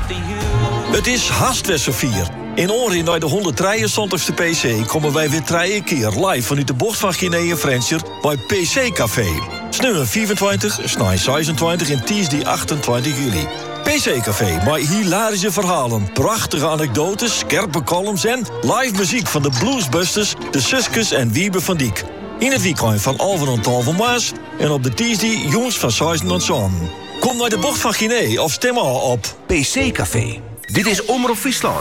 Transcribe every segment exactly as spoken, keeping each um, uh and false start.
Het is haast weer Sofier. In Oren naar de honderddrieëntwintigste P C komen wij weer drie keer live vanuit de bocht van Guinea en Frencher bij P C Café. Sneu vierentwintig, snij zesentwintig en tiesday achtentwintig juli. P C Café, met hilarische verhalen, prachtige anekdotes, scherpe columns en live muziek van de Bluesbusters, de Suskes en Wiebe van Diek. In het weekend van Alven en Tal van Maas en op de tiesday jongens van Zeisen en Zon. Kom naar de bocht van Guinea of stem al op P C Café. Dit is Omroep Friesland.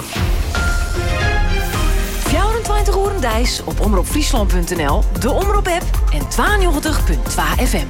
vierentwintig uur Dijs op omroep friesland punt n l, de Omroep-app en tweeënnegentig punt twee F M.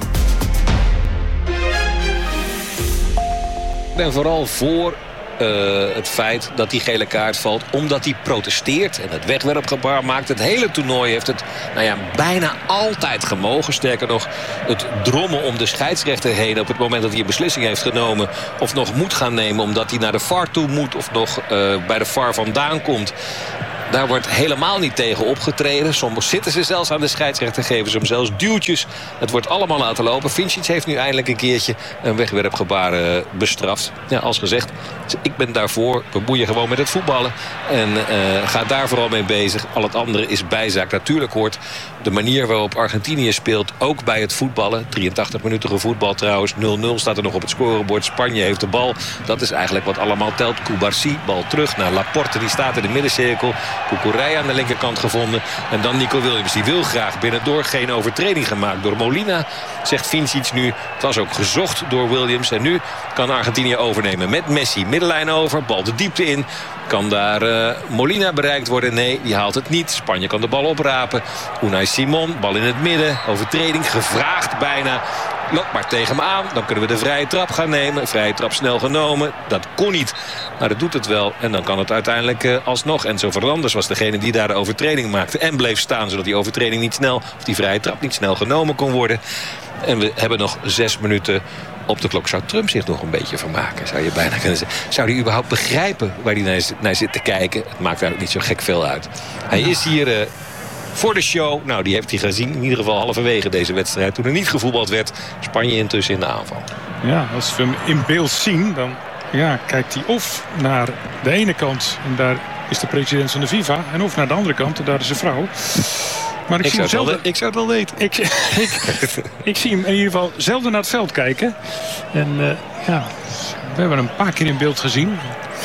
Ik ben vooral voor uh, het feit dat die gele kaart valt, omdat hij protesteert en het wegwerpgebaar maakt. Het hele toernooi heeft het nou ja, bijna altijd gemogen. Sterker nog, het drommen om de scheidsrechter heen op het moment dat hij een beslissing heeft genomen of nog moet gaan nemen omdat hij naar de V A R toe moet of nog uh, bij de V A R vandaan komt. Daar wordt helemaal niet tegen opgetreden. Soms zitten ze zelfs aan de scheidsrechter, geven ze hem zelfs duwtjes. Het wordt allemaal laten lopen. Vincic heeft nu eindelijk een keertje een wegwerpgebaar uh, bestraft. Ja, als gezegd, ik ben daarvoor. Bemoei je gewoon met het voetballen. En uh, ga daar vooral mee bezig. Al het andere is bijzaak. Natuurlijk hoort de manier waarop Argentinië speelt ook bij het voetballen. drieëntachtig minuten voetbal trouwens. nul nul staat er nog op het scorebord. Spanje heeft de bal. Dat is eigenlijk wat allemaal telt. Cubarsí, bal terug naar Laporte. Die staat in de middencirkel. Cucurella aan de linkerkant gevonden. En dan Nico Williams. Die wil graag binnendoor. Geen overtreding gemaakt door Molina. Zegt Vincic nu. Het was ook gezocht door Williams. En nu kan Argentinië overnemen met Messi. Middenlijn over. Bal de diepte in. Kan daar uh, Molina bereikt worden? Nee, die haalt het niet. Spanje kan de bal oprapen. Unai Simon, bal in het midden. Overtreding, gevraagd bijna. Loopt maar tegen hem aan. Dan kunnen we de vrije trap gaan nemen. Vrije trap snel genomen. Dat kon niet. Maar dat doet het wel. En dan kan het uiteindelijk uh, alsnog. Enzo Fernandes was degene die daar de overtreding maakte. En bleef staan zodat die overtreding niet snel, of die vrije trap niet snel genomen kon worden. En we hebben nog zes minuten op de klok. Zou Trump zich nog een beetje vermaken, zou je bijna kunnen zeggen. Zou hij überhaupt begrijpen waar hij naar, naar zit te kijken? Het maakt eigenlijk niet zo gek veel uit. Hij is hier uh, voor de show. Nou, die heeft hij gezien. In ieder geval halverwege deze wedstrijd. Toen er niet gevoetbald werd. Spanje intussen in de aanval. Ja, als we hem in beeld zien, dan ja, kijkt hij of naar de ene kant. En daar is de president van de FIFA. En of naar de andere kant. En daar is zijn vrouw. Maar ik, ik, zie hem zou zelden, wel, ik zou het wel weten. Ik, ik, ik zie hem in ieder geval zelden naar het veld kijken. En uh, ja, we hebben hem een paar keer in beeld gezien.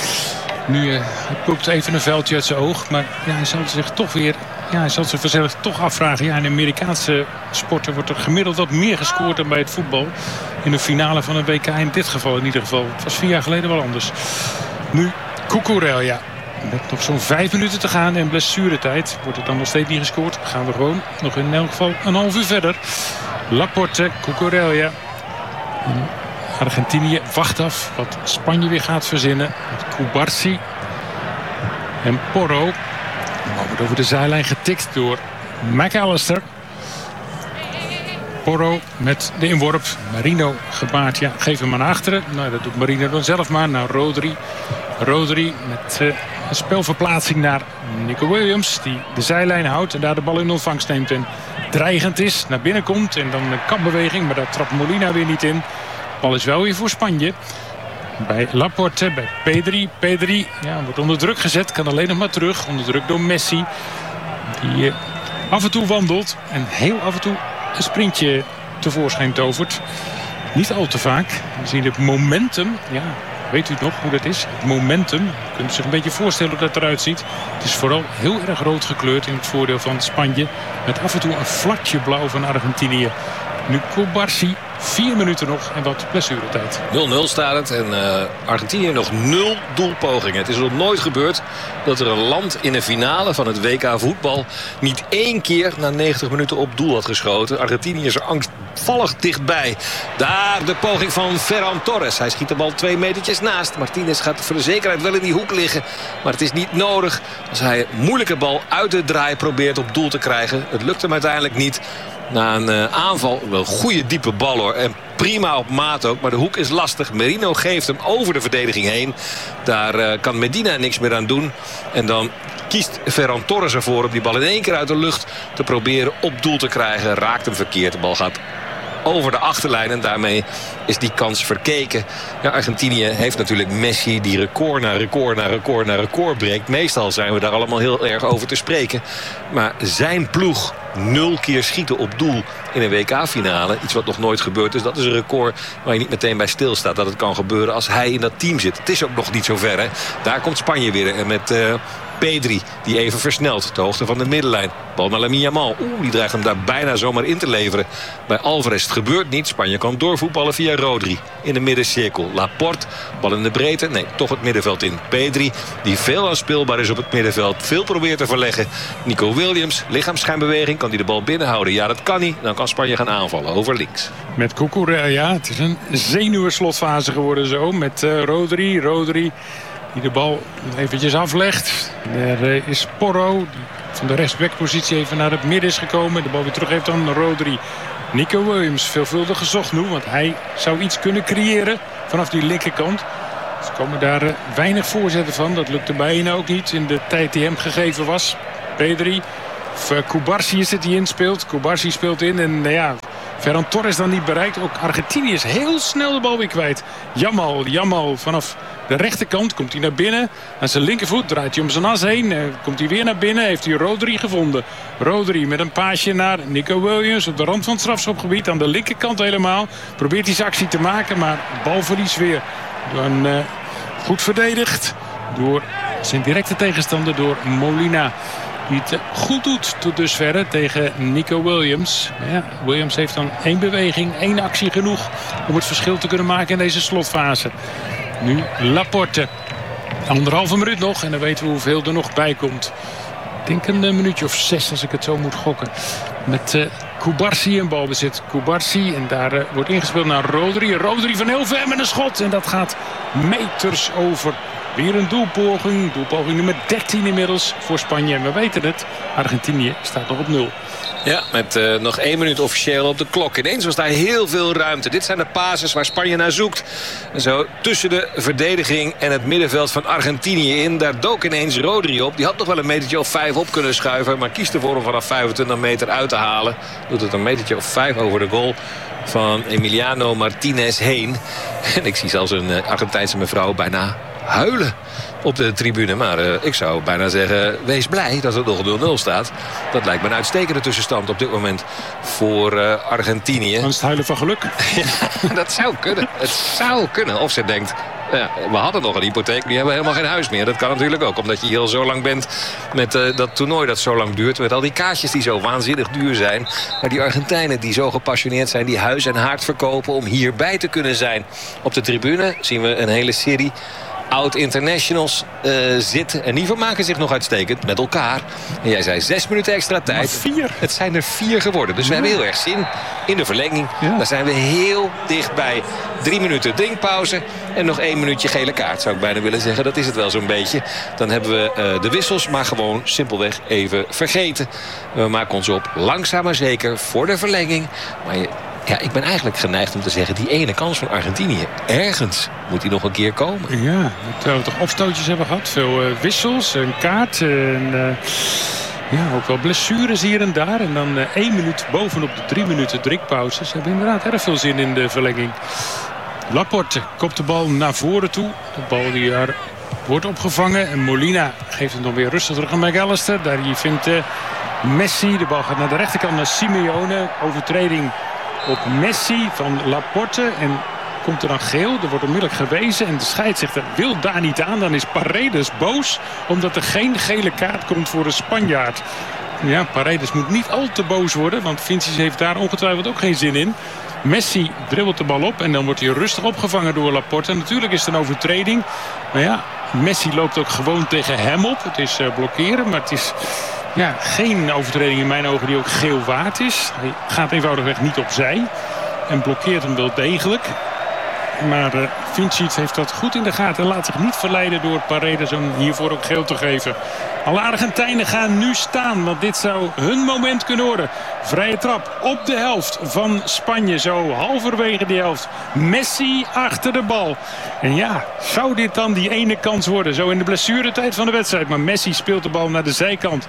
Nu uh, hij poept even een veldje uit zijn oog. Maar ja, hij zal zich toch weer... Ja, hij zal zich vanzelf toch afvragen. Ja, in de Amerikaanse sporten wordt er gemiddeld wat meer gescoord dan bij het voetbal. In de finale van een W K in dit geval in ieder geval. Het was vier jaar geleden wel anders. Nu Cucurella. Met nog zo'n vijf minuten te gaan en blessuretijd. Wordt er dan nog steeds niet gescoord. Gaan we gewoon nog in elk geval een half uur verder. Laporte, Cucurella. Argentinië wacht af wat Spanje weer gaat verzinnen. Met Cubarsí en Porro. Dan wordt over de zijlijn getikt door McAllister. Porro met de inworp. Marino gebaard. Ja, geef hem maar naar achteren. Nou, dat doet Marino dan zelf maar. Naar Rodri. Rodri met uh, een spelverplaatsing naar Nico Williams. Die de zijlijn houdt en daar de bal in ontvangst neemt. En dreigend is. Naar binnen komt. En dan een kampbeweging. Maar daar trapt Molina weer niet in. De bal is wel weer voor Spanje. Bij Laporte, bij Pedri. Pedri ja, wordt onder druk gezet. Kan alleen nog maar terug. Onder druk door Messi. Die uh, af en toe wandelt. En heel af en toe een sprintje tevoorschijn tovert. Niet al te vaak. We zien het momentum. Ja, weet u nog hoe dat is? Het momentum. Je kunt zich een beetje voorstellen hoe dat eruit ziet. Het is vooral heel erg rood gekleurd in het voordeel van Spanje. Met af en toe een vlakje blauw van Argentinië. Nu Cubarsí. Vier minuten nog en wat blessuretijd. nul nul staat het en uh, Argentinië nog nul doelpogingen. Het is nog nooit gebeurd dat er een land in de finale van het W K voetbal niet één keer na negentig minuten op doel had geschoten. Argentinië is er angstvallig dichtbij. Daar de poging van Ferran Torres. Hij schiet de bal twee metertjes naast. Martinez gaat voor de zekerheid wel in die hoek liggen. Maar het is niet nodig als hij een moeilijke bal uit de draai probeert op doel te krijgen. Het lukt hem uiteindelijk niet. Na een uh, aanval, wel een goede diepe bal hoor. En prima op maat ook, maar de hoek is lastig. Merino geeft hem over de verdediging heen. Daar uh, kan Medina niks meer aan doen. En dan kiest Ferran Torres ervoor om die bal in één keer uit de lucht te proberen op doel te krijgen. Raakt hem verkeerd. De bal gaat over de achterlijn. En daarmee is die kans verkeken. Ja, Argentinië heeft natuurlijk Messi die record na record na record na record breekt. Meestal zijn we daar allemaal heel erg over te spreken. Maar zijn ploeg nul keer schieten op doel in een W K-finale. Iets wat nog nooit gebeurd is. Dat is een record waar je niet meteen bij stilstaat. Dat het kan gebeuren als hij in dat team zit. Het is ook nog niet zo ver. Hè? Daar komt Spanje weer. En met uh, Pedri die even versnelt. Ter hoogte van de middenlijn. Bal naar Lamine Yamal. Oeh, die dreigt hem daar bijna zomaar in te leveren. Bij Alvarez. Het gebeurt niet. Spanje kan doorvoetballen via Rodri. In de middencirkel. Laporte. Bal in de breedte. Nee, toch het middenveld in. Pedri, die veel aanspeelbaar is op het middenveld. Veel probeert te verleggen. Nico Williams. Lichaamsschijnbeweging. Kan hij de bal binnenhouden? Ja, dat kan niet. Dan kan Spanje gaan aanvallen. Over links. Met Cucurella, ja. Het is een zenuwenslotfase geworden zo. Met uh, Rodri. Rodri die de bal eventjes aflegt. Er uh, is Porro. Die van de rechtsbackpositie even naar het midden is gekomen. De bal weer terug heeft dan Rodri. Nico Williams veelvuldig gezocht nu. Want hij zou iets kunnen creëren vanaf die linkerkant. Ze komen daar uh, weinig voorzetten van. Dat lukte bijna ook niet in de tijd die hem gegeven was. Pedri. Of uh, Cubarsi is het die inspeelt. Cubarsi speelt in en uh, ja... Ferran Torres dan niet bereikt. Ook Argentinië is heel snel de bal weer kwijt. Yamal, Yamal vanaf de rechterkant komt hij naar binnen. Aan zijn linkervoet draait hij om zijn as heen. Uh, komt hij weer naar binnen. Heeft hij Rodri gevonden. Rodri met een paasje naar Nico Williams op de rand van het strafschopgebied. Aan de linkerkant helemaal. Probeert hij zijn actie te maken. Maar balverlies weer. Dan uh, goed verdedigd door zijn directe tegenstander. Door Molina. Die het goed doet tot dusverre tegen Nico Williams. Ja, Williams heeft dan één beweging, één actie genoeg om het verschil te kunnen maken in deze slotfase. Nu Laporte. Anderhalve minuut nog en dan weten we hoeveel er nog bij komt. Ik denk een minuutje of zes als ik het zo moet gokken. Met uh, Cubarsi in balbezit. Cubarsi en daar uh, wordt ingespeeld naar Rodri. Rodri van heel ver met een schot en dat gaat meters over. Weer een doelpoging. Doelpoging nummer dertien inmiddels voor Spanje. En we weten het. Argentinië staat nog op nul. Ja, met uh, nog één minuut officieel op de klok. Ineens was daar heel veel ruimte. Dit zijn de passes waar Spanje naar zoekt. En zo tussen de verdediging en het middenveld van Argentinië in. Daar dook ineens Rodri op. Die had nog wel een metertje of vijf op kunnen schuiven. Maar kiest ervoor om vanaf vijfentwintig meter uit te halen. Doet het een metertje of vijf over de goal van Emiliano Martinez heen. En ik zie zelfs een uh, Argentijnse mevrouw bijna huilen op de tribune. Maar uh, ik zou bijna zeggen, wees blij dat het nog nul nul staat. Dat lijkt me een uitstekende tussenstand op dit moment voor uh, Argentinië. Dan is het huilen van geluk. Ja, dat zou kunnen. Het zou kunnen. Of ze denkt, ja, we hadden nog een hypotheek, nu hebben we helemaal geen huis meer. Dat kan natuurlijk ook, omdat je hier al zo lang bent met uh, dat toernooi dat zo lang duurt. Met al die kaartjes die zo waanzinnig duur zijn. Maar die Argentijnen die zo gepassioneerd zijn, die huis en haard verkopen om hierbij te kunnen zijn. Op de tribune zien we een hele serie oud-internationals uh, zitten. En die vermaken zich nog uitstekend met elkaar. En jij zei zes minuten extra tijd. Maar vier. Het zijn er vier geworden. Dus ja. We hebben heel erg zin in de verlenging. Ja. Daar zijn we heel dichtbij. Drie minuten drinkpauze. En nog één minuutje gele kaart zou ik bijna willen zeggen. Dat is het wel zo'n beetje. Dan hebben we uh, de wissels maar gewoon simpelweg even vergeten. We maken ons op langzaam maar zeker voor de verlenging. Maar je... Ja, ik ben eigenlijk geneigd om te zeggen, die ene kans van Argentinië, ergens moet die nog een keer komen. Ja, terwijl we toch opstootjes hebben gehad. Veel uh, wissels, een kaart en uh, ja, ook wel blessures hier en daar. En dan uh, één minuut bovenop de drie minuten drinkpauze. Ze hebben inderdaad erg veel zin in de verlenging. Laporte kopt de bal naar voren toe. De bal die daar wordt opgevangen. En Molina geeft hem dan weer rustig terug aan McAllister. Daar hier vindt uh, Messi. De bal gaat naar de rechterkant naar Simeone. Overtreding op Messi van Laporte. En komt er dan geel. Er wordt onmiddellijk gewezen. En de scheidsrechter wil daar niet aan. Dan is Paredes boos. Omdat er geen gele kaart komt voor een Spanjaard. Ja, Paredes moet niet al te boos worden. Want Vinicius heeft daar ongetwijfeld ook geen zin in. Messi dribbelt de bal op. En dan wordt hij rustig opgevangen door Laporte. En natuurlijk is het een overtreding. Maar ja, Messi loopt ook gewoon tegen hem op. Het is uh, blokkeren. Maar het is... Ja, geen overtreding in mijn ogen die ook geel waard is. Hij gaat eenvoudigweg niet opzij. En blokkeert hem wel degelijk. Maar uh, Vinicius heeft dat goed in de gaten. En laat zich niet verleiden door Paredes om hiervoor ook geel te geven. Alle Argentijnen gaan nu staan. Want dit zou hun moment kunnen worden. Vrije trap op de helft van Spanje. Zo halverwege die helft. Messi achter de bal. En ja, zou dit dan die ene kans worden? Zo in de blessuretijd van de wedstrijd. Maar Messi speelt de bal naar de zijkant.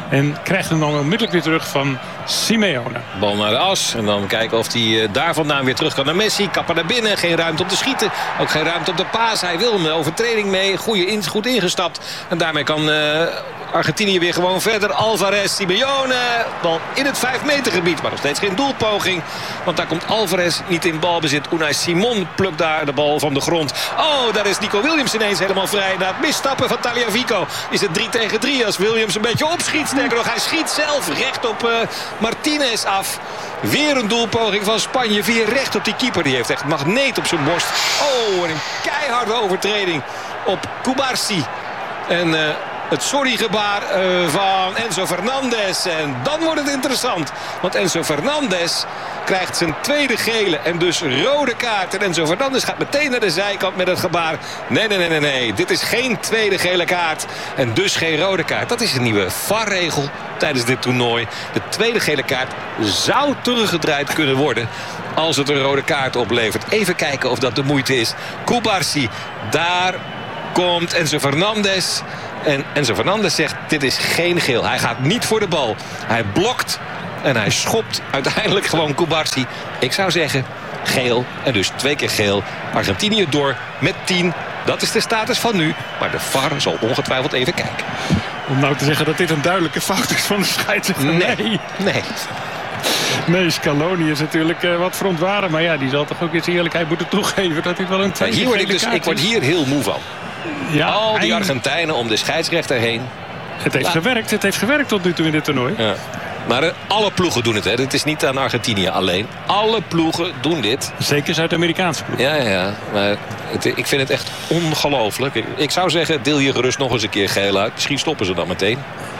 En krijgt hem dan onmiddellijk weer terug van Simeone. Bal naar de as. En dan kijken of hij uh, daar vandaan weer terug kan naar Messi. Kapper naar binnen. Geen ruimte om te schieten. Ook geen ruimte op de paas. Hij wil een overtreding mee. Goeie in, goed ingestapt. En daarmee kan uh, Argentinië weer gewoon verder. Alvarez, Simeone. Bal in het vijf meter gebied. Maar nog steeds geen doelpoging. Want daar komt Alvarez niet in balbezit. Unai Simon plukt daar de bal van de grond. Oh, daar is Nico Williams ineens helemaal vrij. Na het misstappen van Tagliafico is het drie tegen drie. Als Williams een beetje opschiet. Sterker nog, hij schiet zelf recht op uh, Martinez af. Weer een doelpoging van Spanje. Weer recht op die keeper. Die heeft echt magneet op zijn borst. Oh, en een keiharde overtreding op Cubarsi. En uh, het sorry-gebaar uh, van Enzo Fernandez. En dan wordt het interessant. Want Enzo Fernandez krijgt zijn tweede gele en dus rode kaart. En Enzo Fernandez gaat meteen naar de zijkant met het gebaar. Nee, nee, nee, nee, nee. Dit is geen tweede gele kaart. En dus geen rode kaart. Dat is een nieuwe V A R-regel tijdens dit toernooi. De tweede gele kaart zou teruggedraaid kunnen worden als het een rode kaart oplevert. Even kijken of dat de moeite is. Cubarsi, daar komt Enzo Fernandez. En Enzo Fernandez zegt, dit is geen geel. Hij gaat niet voor de bal. Hij blokt en hij schopt uiteindelijk gewoon Cubarsi. Ik zou zeggen, geel. En dus twee keer geel. Argentinië door met tien. Dat is de status van nu. Maar de V A R zal ongetwijfeld even kijken. Om nou te zeggen dat dit een duidelijke fout is van de scheidsrechter. Nee, nee. nee. Nee, Scaloni is natuurlijk uh, wat verontwaardigd. Maar ja, die zal toch ook eens eerlijkheid moeten toegeven dat dit wel een tweede hier word ik, dus, ik word hier heel moe van. Ja, Al die en... Argentijnen om de scheidsrechter heen. Het heeft, gewerkt, het heeft gewerkt tot nu toe in dit toernooi. Ja. Maar uh, alle ploegen doen het. Hè. Het is niet aan Argentinië alleen. Alle ploegen doen dit. Zeker Zuid-Amerikaanse ploegen. Ja, ja. Maar het, ik vind het echt ongelooflijk. Ik, ik zou zeggen, deel hier gerust nog eens een keer geel uit. Misschien stoppen ze dan meteen.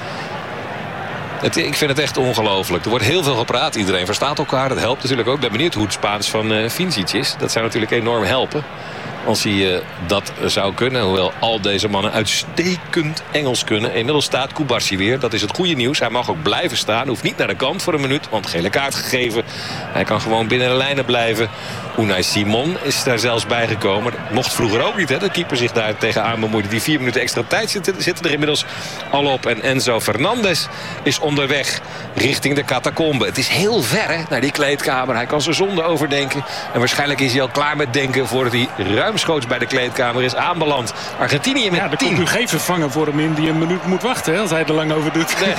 Het, ik vind het echt ongelooflijk. Er wordt heel veel gepraat. Iedereen verstaat elkaar. Dat helpt natuurlijk ook. Ik ben benieuwd hoe het Spaans van uh, Vincic is. Dat zou natuurlijk enorm helpen. Als hij uh, dat zou kunnen. Hoewel al deze mannen uitstekend Engels kunnen. Inmiddels staat Cubarsi weer. Dat is het goede nieuws. Hij mag ook blijven staan. Hoeft niet naar de kant voor een minuut. Want gele kaart gegeven. Hij kan gewoon binnen de lijnen blijven. Unai Simon is daar zelfs bijgekomen. Mocht vroeger ook niet. Hè. De keeper zich daar tegenaan bemoeide. Die vier minuten extra tijd zitten, zitten er inmiddels al op. En Enzo Fernandez is onderweg richting de catacombe. Het is heel ver hè, naar die kleedkamer. Hij kan zijn zonde overdenken. En waarschijnlijk is hij al klaar met denken voordat hij ruimschoots bij de kleedkamer is aanbeland. Argentinië met ja, er tien. komt nu geen vervanger voor hem in die een minuut moet wachten. Hè, als hij er lang over doet. Nee.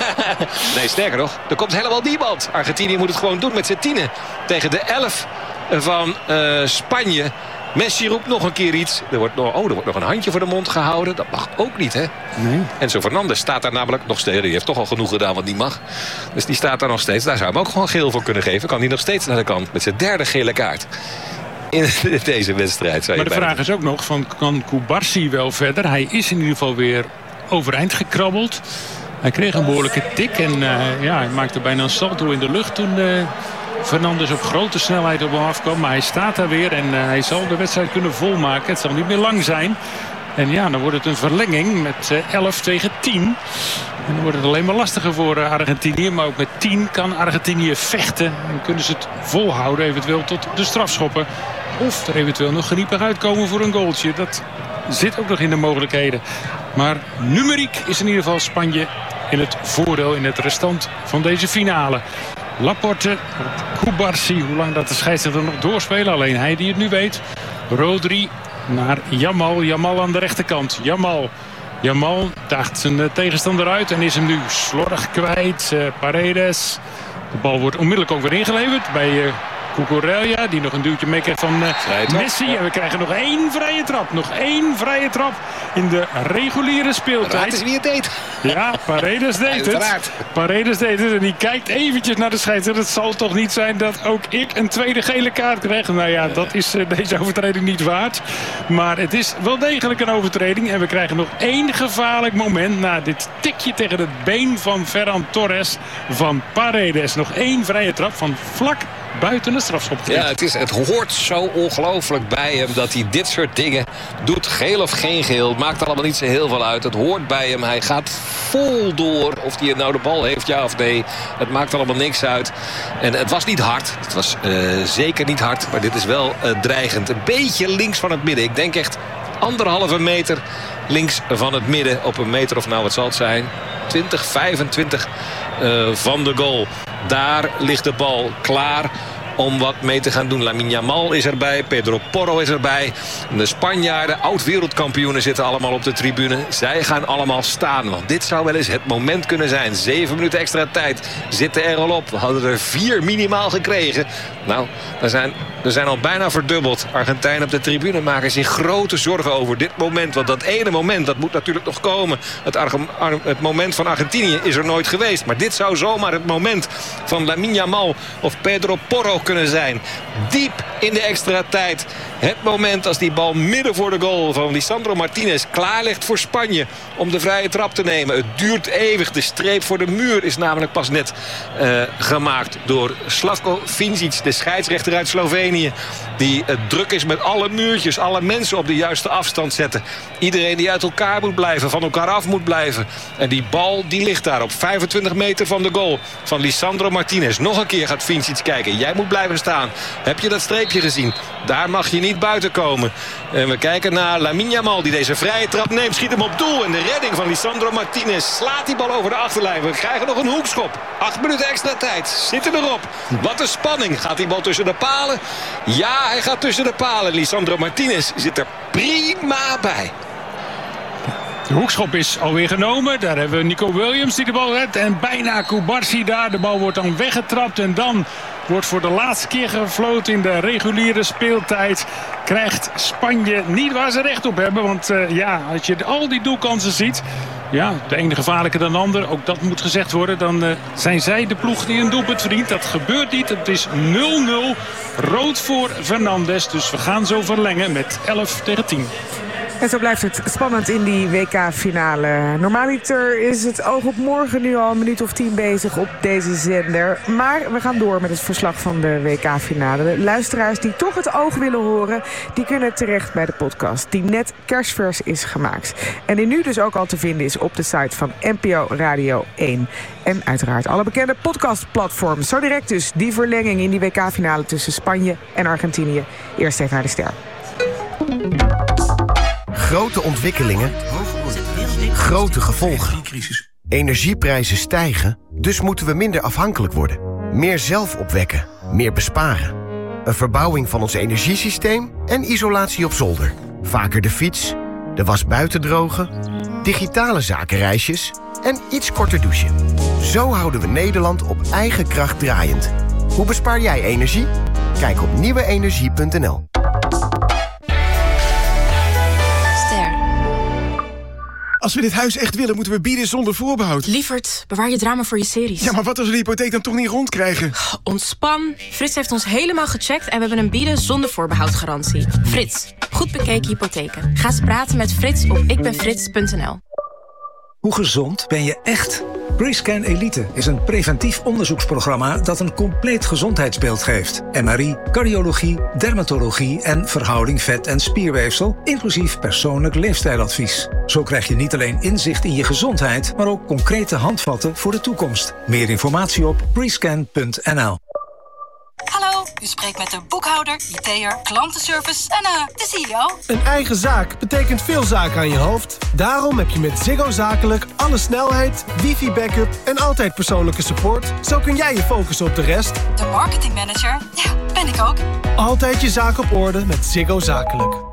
nee, sterker nog. Er komt helemaal niemand. Argentinië moet het gewoon doen met z'n tienen. Tegen de elf van uh, Spanje. Messi roept nog een keer iets. Er wordt nog, oh, er wordt nog een handje voor de mond gehouden. Dat mag ook niet, hè? Nee. Enzo Fernandez staat daar namelijk nog steeds. Die heeft toch al genoeg gedaan wat niet mag. Dus die staat daar nog steeds. Daar zou hem ook gewoon geel voor kunnen geven. Kan hij nog steeds naar de kant met zijn derde gele kaart. In deze wedstrijd. Maar de vraag is ook nog, van, kan Cubarsi wel verder? Hij is in ieder geval weer overeind gekrabbeld. Hij kreeg een behoorlijke tik. En uh, ja, hij maakte bijna een salto in de lucht toen uh, Fernandez op grote snelheid op hem afkwam. Maar hij staat daar weer en uh, hij zal de wedstrijd kunnen volmaken. Het zal niet meer lang zijn. En ja, dan wordt het een verlenging met uh, elf tegen tien. En dan wordt het alleen maar lastiger voor uh, Argentinië. Maar ook met tien kan Argentinië vechten. En kunnen ze het volhouden eventueel tot de strafschoppen. Of er eventueel nog geniepig uitkomen voor een goaltje. Dat zit ook nog in de mogelijkheden. Maar numeriek is in ieder geval Spanje in het voordeel in het restant van deze finale. Laporte, Cubarsi, hoe lang dat de scheidsrechter nog doorspelen. Alleen hij die het nu weet. Rodri naar Yamal. Yamal aan de rechterkant. Yamal. Yamal daagt zijn tegenstander uit en is hem nu slordig kwijt. Uh, Paredes. De bal wordt onmiddellijk ook weer ingeleverd bij uh, Cucurella, die nog een duwtje meekrijgt van uh, Messi. En we krijgen nog één vrije trap. Nog één vrije trap in de reguliere speeltijd. Dat is wie het deed. Ja, Paredes deed het. Paredes deed het en die kijkt eventjes naar de scheidsrechter. Het zal toch niet zijn dat ook ik een tweede gele kaart krijg? Nou ja, dat is uh, deze overtreding niet waard. Maar het is wel degelijk een overtreding. En we krijgen nog één gevaarlijk moment na dit tikje tegen het been van Ferran Torres van Paredes. Nog één vrije trap van vlak buiten de strafschopgebied. Ja, het, is, het hoort zo ongelooflijk bij hem dat hij dit soort dingen doet. Geel of geen geel, het maakt er allemaal niet zo heel veel uit. Het hoort bij hem, hij gaat vol door. Of hij nou de bal heeft, ja of nee. Het maakt allemaal niks uit. En het was niet hard. Het was uh, zeker niet hard, maar dit is wel uh, dreigend. Een beetje links van het midden. Ik denk echt anderhalve meter links van het midden. Op een meter of nou wat zal het zijn? twintig, vijfentwintig uh, van de goal. Daar ligt de bal klaar om wat mee te gaan doen. Lamine Yamal is erbij, Pedro Porro is erbij. De Spanjaarden, oud-wereldkampioenen, zitten allemaal op de tribune. Zij gaan allemaal staan, want dit zou wel eens het moment kunnen zijn. Zeven minuten extra tijd zitten er al op. We hadden er vier minimaal gekregen. Nou, er zijn, er zijn al bijna verdubbeld. Argentijnen op de tribune maken zich grote zorgen over dit moment. Want dat ene moment, dat moet natuurlijk nog komen. Het, het moment van Argentinië is er nooit geweest. Maar dit zou zomaar het moment van Lamine Yamal of Pedro Porro kunnen zijn. Diep in de extra tijd. Het moment als die bal midden voor de goal van Lisandro Martinez klaar ligt voor Spanje om de vrije trap te nemen. Het duurt eeuwig. De streep voor de muur is namelijk pas net uh, gemaakt door Slavko Vincic, de scheidsrechter uit Slovenië. Die uh, druk is met alle muurtjes, alle mensen op de juiste afstand zetten. Iedereen die uit elkaar moet blijven, van elkaar af moet blijven. En die bal die ligt daar op vijfentwintig meter van de goal van Lisandro Martinez. Nog een keer gaat Vincic kijken. Jij moet blijven staan. Heb je dat streepje gezien? Daar mag je niet buiten komen. En we kijken naar Lamine Yamal die deze vrije trap neemt. Schiet hem op doel. En de redding van Lisandro Martinez slaat die bal over de achterlijn. We krijgen nog een hoekschop. Acht minuten extra tijd. Zitten erop. Wat een spanning. Gaat die bal tussen de palen? Ja, hij gaat tussen de palen. Lisandro Martinez zit er prima bij. De hoekschop is alweer genomen. Daar hebben we Nico Williams die de bal redt. En bijna Kubarsi daar. De bal wordt dan weggetrapt. En dan wordt voor de laatste keer gefloten in de reguliere speeltijd. Krijgt Spanje niet waar ze recht op hebben. Want uh, ja, als je al die doelkansen ziet. Ja, de ene gevaarlijker dan de ander. Ook dat moet gezegd worden. Dan uh, zijn zij de ploeg die een doelpunt verdient. Dat gebeurt niet. Het is nul nul. Rood voor Fernandes. Dus we gaan zo verlengen met elf tegen tien. En zo blijft het spannend in die W K-finale. Normaaliter is het oog op morgen nu al een minuut of tien bezig op deze zender. Maar we gaan door met het verslag van de W K-finale. De luisteraars die toch het oog willen horen, die kunnen terecht bij de podcast die net kerstvers is gemaakt. En die nu dus ook al te vinden is op de site van N P O Radio één. En uiteraard alle bekende podcastplatforms. Zo direct dus die verlenging in die W K-finale tussen Spanje en Argentinië. Eerst even naar de ster. Grote ontwikkelingen, grote gevolgen. Energieprijzen stijgen, dus moeten we minder afhankelijk worden. Meer zelf opwekken, meer besparen. Een verbouwing van ons energiesysteem en isolatie op zolder. Vaker de fiets, de was buiten drogen, digitale zakenreisjes en iets korter douchen. Zo houden we Nederland op eigen kracht draaiend. Hoe bespaar jij energie? Kijk op nieuwe energie punt n l. Als we dit huis echt willen, moeten we bieden zonder voorbehoud. Lievert, bewaar je drama voor je series. Ja, maar wat als we de hypotheek dan toch niet rondkrijgen? Ontspan. Frits heeft ons helemaal gecheckt en we hebben een bieden zonder voorbehoud garantie. Frits, goed bekeken hypotheken. Ga eens praten met Frits op ik ben frits punt n l. Hoe gezond ben je echt? Prescan Elite is een preventief onderzoeksprogramma dat een compleet gezondheidsbeeld geeft. M R I, cardiologie, dermatologie en verhouding vet- en spierweefsel, inclusief persoonlijk leefstijladvies. Zo krijg je niet alleen inzicht in je gezondheid, maar ook concrete handvatten voor de toekomst. Meer informatie op prescan punt n l. Hallo, u spreekt met de boekhouder, I T'er, klantenservice en uh, de C E O. Een eigen zaak betekent veel zaken aan je hoofd. Daarom heb je met Ziggo Zakelijk alle snelheid, wifi-backup en altijd persoonlijke support. Zo kun jij je focussen op de rest. De marketingmanager, ja, ben ik ook. Altijd je zaak op orde met Ziggo Zakelijk.